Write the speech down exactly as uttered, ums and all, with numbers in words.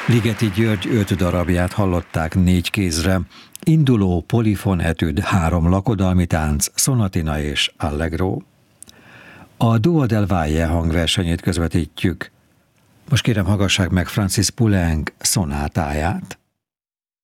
Ligeti György öt darabját hallották négy kézre, induló polifon etüd, három lakodalmi tánc, szonatina és allegro. A Dua del Valle hangversenyét közvetítjük. Most kérem, hallgassák meg Francis Poulenc szonátáját.